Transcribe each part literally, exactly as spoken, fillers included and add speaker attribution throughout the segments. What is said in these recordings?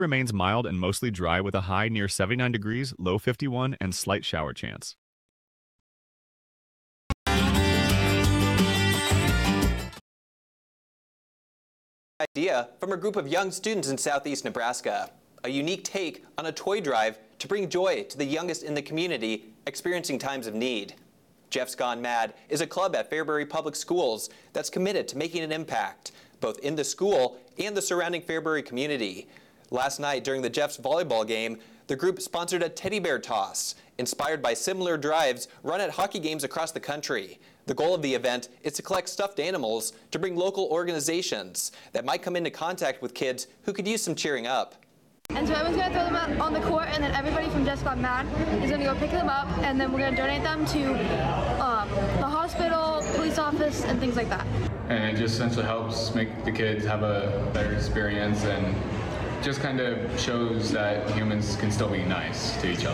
Speaker 1: Remains mild and mostly dry with a high near seventy-nine degrees, low fifty-one, and slight shower chance.
Speaker 2: Idea from a group of young students in southeast Nebraska. A unique take on a toy drive to bring joy to the youngest in the community experiencing times of need. Jeff's Gone Mad is a club at Fairbury Public Schools that's committed to making an impact, both in the school and the surrounding Fairbury community. Last night during the Jeff's volleyball game, the group sponsored a teddy bear toss, inspired by similar drives run at hockey games across the country. The goal of the event is to collect stuffed animals to bring local organizations that might come into contact with kids who could use some cheering up.
Speaker 3: And so everyone's going to throw them out on the court, and then everybody from Jeff's Gone Mad is going to go pick them up, and then we're going to donate them to um, the hospital, police office, and things like that.
Speaker 4: And it just essentially helps make the kids have a better experience and just kind of shows that humans can still be nice to each other.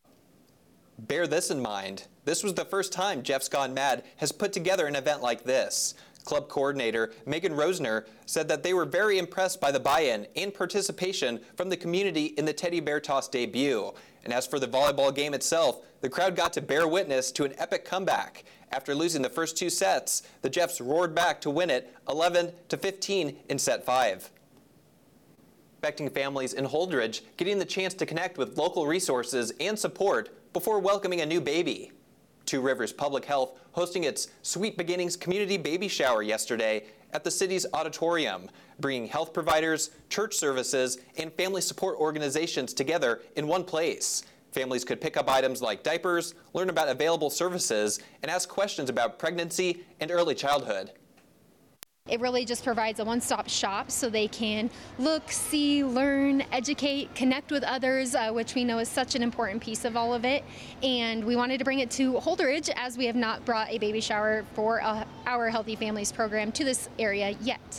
Speaker 2: Bear this in mind. This was the first time Jeff's Gone Mad has put together an event like this. Club coordinator Megan Rosner said that they were very impressed by the buy-in and participation from the community in the teddy bear toss debut. And as for the volleyball game itself, the crowd got to bear witness to an epic comeback. After losing the first two sets, the Jeffs roared back to win it eleven to fifteen in set five. Expecting families in Holdridge getting the chance to connect with local resources and support before welcoming a new baby. Two Rivers Public Health hosting its Sweet Beginnings Community Baby Shower yesterday at the city's auditorium, bringing health providers, church services, and family support organizations together in one place. Families could pick up items like diapers, learn about available services, and ask questions about pregnancy and early childhood.
Speaker 5: It really just provides a one-stop shop so they can look, see, learn, educate, connect with others, uh, which we know is such an important piece of all of it. And we wanted to bring it to Holdridge, as we have not brought a baby shower for uh, our Healthy Families program to this area yet.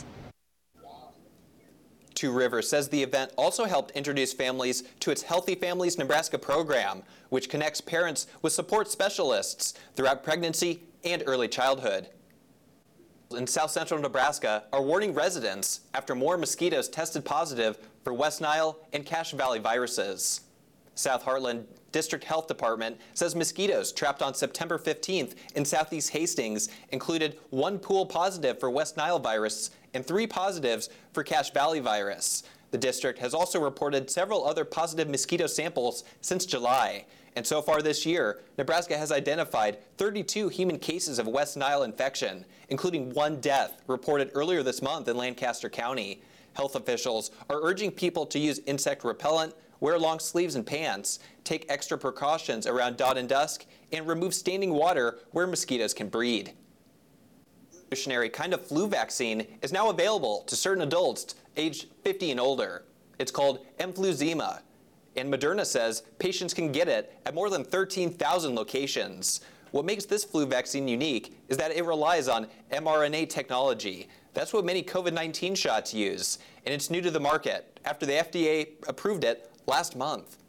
Speaker 2: Two Rivers says the event also helped introduce families to its Healthy Families Nebraska program, which connects parents with support specialists throughout pregnancy and early childhood. In south central Nebraska are warning residents after more mosquitoes tested positive for West Nile and Cache Valley viruses. South Heartland District Health Department says mosquitoes trapped on September fifteenth in southeast Hastings included one pool positive for West Nile virus and three positives for Cache Valley virus. The district has also reported several other positive mosquito samples since July. And so far this year, Nebraska has identified thirty-two human cases of West Nile infection, including one death reported earlier this month in Lancaster County. Health officials are urging people to use insect repellent, wear long sleeves and pants, take extra precautions around dawn and dusk, and remove standing water where mosquitoes can breed. The revolutionary kind of flu vaccine is now available to certain adults aged fifty and older. It's called Emfluzima. And Moderna says patients can get it at more than thirteen thousand locations. What makes this flu vaccine unique is that it relies on mRNA technology. That's what many COVID nineteen shots use, and it's new to the market after the F D A approved it last month.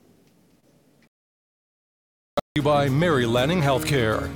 Speaker 6: By Mary Lanning Healthcare.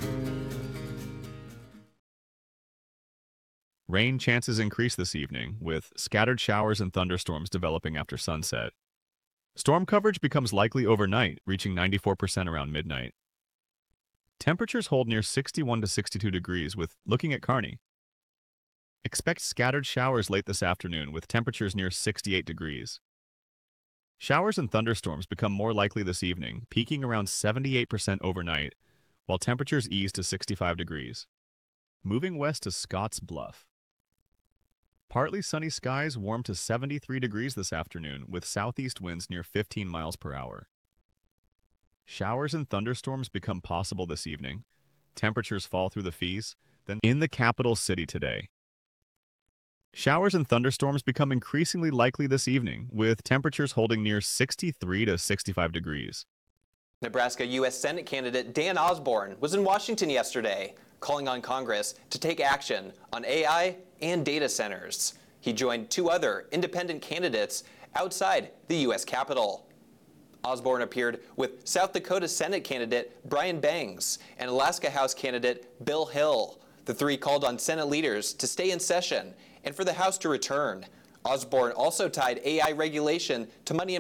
Speaker 1: Rain chances increase this evening, with scattered showers and thunderstorms developing after sunset. Storm coverage becomes likely overnight, reaching ninety-four percent around midnight. Temperatures hold near sixty-one to sixty-two degrees, with looking at Kearney. Expect scattered showers late this afternoon, with temperatures near sixty-eight degrees. Showers and thunderstorms become more likely this evening, peaking around seventy-eight percent overnight, while temperatures ease to sixty-five degrees. Moving west to Scotts Bluff. Partly sunny skies warm to seventy-three degrees this afternoon, with southeast winds near fifteen miles per hour. Showers and thunderstorms become possible this evening. Temperatures fall through the Fees, then in the capital city today. Showers and thunderstorms become increasingly likely this evening, with temperatures holding near sixty-three to sixty-five degrees.
Speaker 2: Nebraska U S Senate candidate Dan Osborne was in Washington yesterday, calling on Congress to take action on A I and data centers. He joined two other independent candidates outside the U S Capitol. Osborne appeared with South Dakota Senate candidate Brian Bangs and Alaska House candidate Bill Hill. The three called on Senate leaders to stay in session and for the House to return. Osborne also tied A I regulation to money